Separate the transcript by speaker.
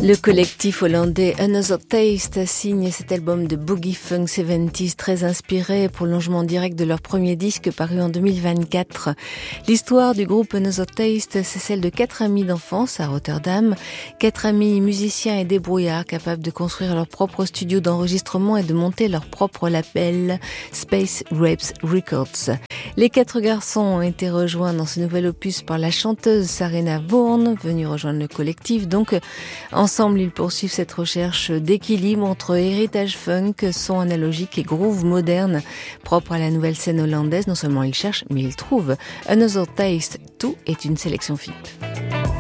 Speaker 1: Le collectif hollandais Another Taste signe cet album de Boogie Funk 70s très inspiré, prolongement direct de leur premier disque paru en 2024. L'histoire du groupe Another Taste, c'est celle de 4 amis d'enfance à Rotterdam, 4 amis musiciens et débrouillards capables de construire leur propre studio d'enregistrement et de monter leur propre label Space Grapes Records. Les 4 garçons ont été rejoints dans ce nouvel opus par la chanteuse Sarina Vaughan, venue rejoindre le collectif. Donc, ensemble, ils poursuivent cette recherche d'équilibre entre héritage funk, son analogique et groove moderne, propre à la nouvelle scène hollandaise. Non seulement ils cherchent, mais ils trouvent. Another Taste, tout est une sélection FIP.